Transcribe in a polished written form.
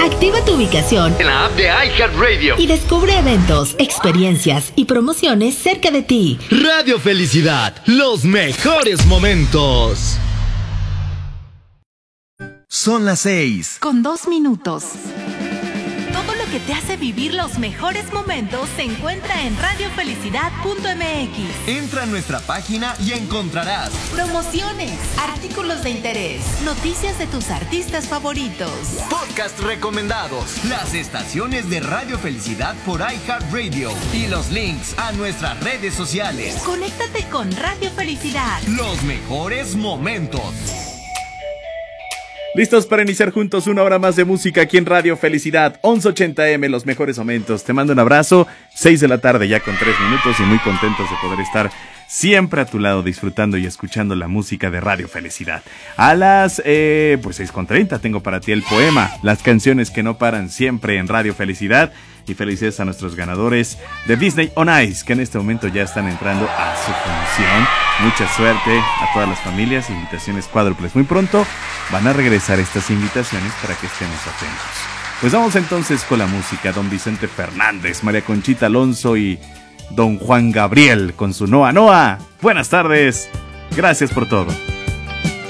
Activa tu ubicación en la app de iHeartRadio y descubre eventos, experiencias y promociones cerca de ti. Radio Felicidad, los mejores momentos. Son las 6. Con 2 minutos. Todo lo que te hace vivir los mejores momentos se encuentra en radiofelicidad.mx. Entra a nuestra página y encontrarás promociones, artículos de interés, noticias de tus artistas favoritos, podcast recomendados, las estaciones de Radio Felicidad por iHeartRadio y los links a nuestras redes sociales. Conéctate con Radio Felicidad. Los mejores momentos. Listos para iniciar juntos una hora más de música aquí en Radio Felicidad, 1180M, los mejores momentos. Te mando un abrazo, 6 de la tarde ya con 3 minutos y muy contentos de poder estar siempre a tu lado disfrutando y escuchando la música de Radio Felicidad. A las 6:30 tengo para ti el poema, las canciones que no paran siempre en Radio Felicidad. Y felicidades a nuestros ganadores de Disney on Ice, que en este momento ya están entrando a su función. Mucha suerte a todas las familias, invitaciones cuádruples. Muy pronto van a regresar estas invitaciones para que estemos atentos. Pues vamos entonces con la música. Don Vicente Fernández, María Conchita Alonso y Don Juan Gabriel con su Noa Noa. Buenas tardes, gracias por todo.